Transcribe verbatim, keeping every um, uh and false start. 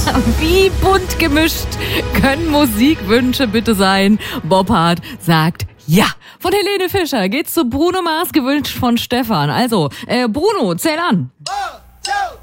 Wie bunt gemischt können Musikwünsche bitte sein? Boppard sagt ja. Von Helene Fischer geht's zu Bruno Mars, gewünscht von Stefan. Also, äh, Bruno, zähl an.